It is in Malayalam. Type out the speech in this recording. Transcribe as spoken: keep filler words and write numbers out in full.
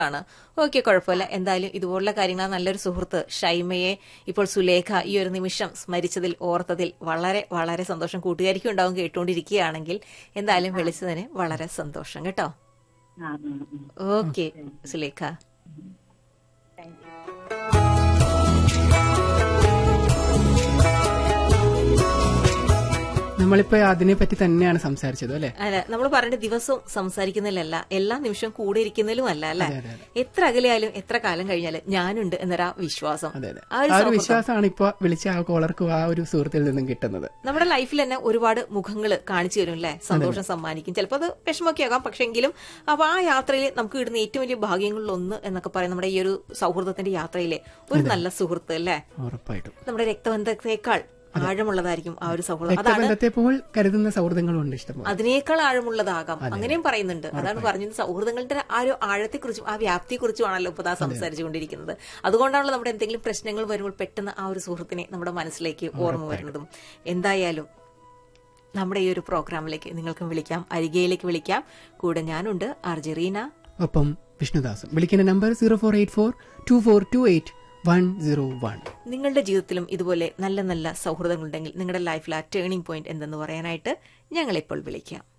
ആണ്. ഓക്കെ, കുഴപ്പമില്ല. എന്തായാലും ഇതുപോലുള്ള കാര്യങ്ങൾ നല്ലൊരു സുഹൃത്ത് ഷൈമയെ ഇപ്പോൾ സുലേഖ ഈ ഒരു നിമിഷം സ്മരിച്ചതിൽ ഓർത്തതിൽ വളരെ വളരെ സന്തോഷം. കൂട്ടുകാരിക്കും ഉണ്ടാവും കേട്ടുകൊണ്ടിരിക്കുകയാണെങ്കിൽ. എന്തായാലും വിളിച്ചതിന് വളരെ സന്തോഷം കേട്ടോ. ഓക്കെ സുലേഖ. നമ്മളിപ്പോ അതിനെ പറ്റി തന്നെയാണ് സംസാരിച്ചത് അല്ലെ? അല്ല, നമ്മൾ പറഞ്ഞ ദിവസവും സംസാരിക്കുന്നതിലല്ല, എല്ലാ നിമിഷവും കൂടെ ഇരിക്കുന്നതിലും അല്ല അല്ലെ. എത്ര അകലെയാലും എത്ര കാലം കഴിഞ്ഞാലും ഞാനുണ്ട് എന്നൊരു വിശ്വാസം, ആ ഒരു വിശ്വാസമാണ് ഇപ്പൊ വിളിച്ച ആ കോളർക്കും ആ ഒരു സുഹൃത്തിൽ നിന്നും കിട്ടുന്നത്. നമ്മുടെ ലൈഫിൽ തന്നെ ഒരുപാട് മുഖങ്ങൾ കാണിച്ചു തരും അല്ലെ, സന്തോഷം സമ്മാനിക്കും. ചിലപ്പോൾ അത് വിഷമമൊക്കെ ആകാം, പക്ഷെങ്കിലും അപ്പൊ ആ യാത്രയിൽ നമുക്ക് കിട്ടുന്ന ഏറ്റവും വലിയ ഭാഗ്യങ്ങളിൽ ഒന്ന് എന്നൊക്കെ പറയും നമ്മുടെ ഈ ഒരു സൗഹൃദത്തിന്റെ യാത്രയിലെ ഒരു നല്ല സുഹൃത്ത് അല്ലെ. ഉറപ്പായിട്ടും നമ്മുടെ രക്തബന്ധത്തെക്കാൾ ആഴമുള്ളതായിരിക്കും ആ ഒരു സൗഹൃദം. രക്തബന്ധത്തെപ്പോൾ കരുതുന്ന സൗഹൃദങ്ങളുണ്ട് ഇഷ്ടം, അതിനേക്കാൾ ആഴമുള്ളതാകാം, അങ്ങനെയും പറയുന്നുണ്ട്. അതാണ് പറഞ്ഞത്, സൗഹൃദങ്ങളുടെ ആ ഒരു ആഴത്തെക്കുറിച്ചും ആ വ്യാപ്തിയെക്കുറിച്ചുമാണല്ലോ ഇപ്പോൾ സംസാരിച്ചുകൊണ്ടിരിക്കുന്നത്. അതുകൊണ്ടാണല്ലോ നമ്മുടെ എന്തെങ്കിലും പ്രശ്നങ്ങൾ വരുമ്പോൾ പെട്ടെന്ന് ആ ഒരു സുഹൃത്തിനെ നമ്മുടെ മനസ്സിലേക്ക് ഓർമ്മ വരുന്നതും. എന്തായാലും നമ്മുടെ ഈ ഒരു പ്രോഗ്രാമിലേക്ക് നിങ്ങൾക്കും വിളിക്കാം, അരികയിലേക്ക് വിളിക്കാം. കൂടെ ഞാനുണ്ട്, ആർജറീന, ഒപ്പം വിഷ്ണുദാസും. വിളിക്കുന്ന number zero four eight four to four to eight one zero one. നിങ്ങളുടെ ജീവിതത്തിലും ഇതുപോലെ നല്ല നല്ല സൗഹൃദങ്ങളുണ്ടെങ്കിൽ നിങ്ങളുടെ ലൈഫിൽ ആ ടേണിംഗ് പോയിന്റ് എന്തെന്ന് പറയാനായിട്ട് ഞങ്ങളിപ്പോൾ വിളിക്കാം.